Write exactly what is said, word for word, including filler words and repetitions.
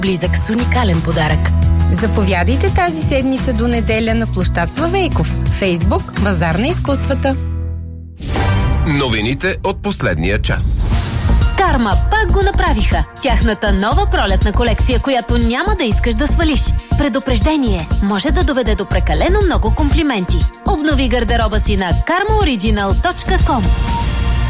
близък с уникален подарък. Заповядайте тази седмица до неделя на площад Славейков. Фейсбук, Базар на изкуствата. Новините от последния час. Карма пак го направиха. Тяхната нова пролетна колекция, която няма да искаш да свалиш. Предупреждение, може да доведе до прекалено много комплименти. Обнови гардероба си на карма ориджинал точка ком.